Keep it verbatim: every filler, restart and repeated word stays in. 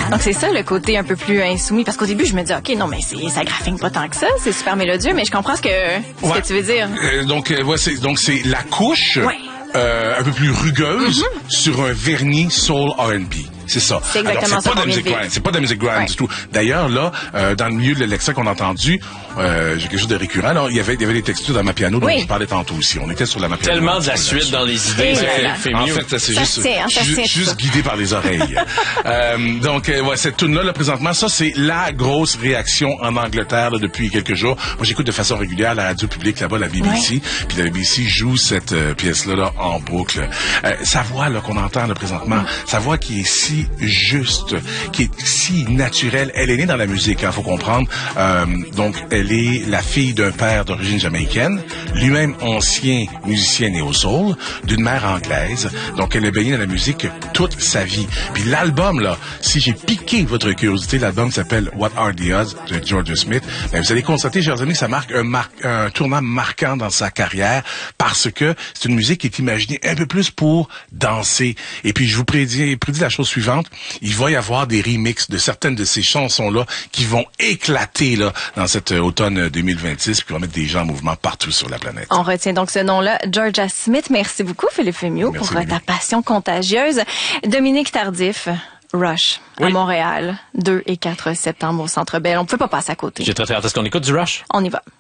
Mm-hmm. Donc c'est ça le côté un peu plus insoumis, parce qu'au début je me dis ok non mais c'est ça graffine pas tant que ça, c'est super mélodieux, mais je comprends ce que ce ouais. que tu veux dire. Euh, donc euh, ouais, c'est donc c'est la couche ouais. euh, un peu plus rugueuse mm-hmm. sur un vernis soul R and B. C'est ça. C'est exactement Alors, c'est ça. Pas de musique grind, c'est pas de la musique grind ouais. du tout. D'ailleurs, là, euh, dans le milieu de l'extrait qu'on a entendu, euh, j'ai quelque chose de récurrent. Là, il y avait, il y avait des textures dans ma piano dont oui. je parlais tantôt aussi. On était sur la ma piano. Tellement de la suite dans les idées, ça fait, fait mieux. En fait, ça, c'est ça juste, tient, ça juste, juste guidé par les oreilles. euh, donc, euh, ouais, cette tune-là, là, présentement, ça, c'est la grosse réaction en Angleterre là, depuis quelques jours. Moi, j'écoute de façon régulière la radio publique là-bas, la B B C. Ouais. Puis la B B C joue cette euh, pièce-là là, en boucle. Euh, sa voix là, qu'on entend là, présentement, mm. sa voix qui est si juste, qui est si naturelle. Elle est née dans la musique, il hein, faut comprendre. Euh, donc, elle est la fille d'un père d'origine jamaïcaine, lui-même ancien musicien néo-soul, d'une mère anglaise. Donc, elle est baignée dans la musique toute sa vie. Puis l'album, là, si j'ai piqué votre curiosité, l'album s'appelle What Are the Odds de Georgia Smith. Ben, vous allez constater, chers amis, que ça marque un, mar- un tournant marquant dans sa carrière parce que c'est une musique qui est imaginée un peu plus pour danser. Et puis, je vous prédis, prédis la chose suivante. Il va y avoir des remixes de certaines de ces chansons-là qui vont éclater là dans cet euh, automne deux mille vingt-six, puis qui vont mettre des gens en mouvement partout sur la planète. On retient donc ce nom-là, Georgia Smith. Merci beaucoup, Philippe Fémiot, pour Philippe. ta passion contagieuse. Dominique Tardif, Rush, oui. à Montréal, deux et quatre septembre au Centre Bell. On ne peut pas passer à côté. J'ai très très hâte. Est-ce qu'on écoute du Rush? On y va.